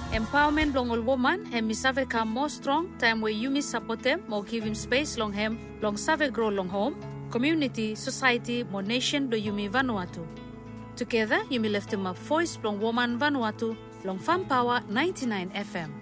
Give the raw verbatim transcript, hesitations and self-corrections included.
Empowerment long all woman and mi save come more strong time where you mi support them more give him space long him long save grow long home community society more nation do you mi Vanuatu. Together you mi lift him up voice long woman Vanuatu long Farm Power ninety-nine F M.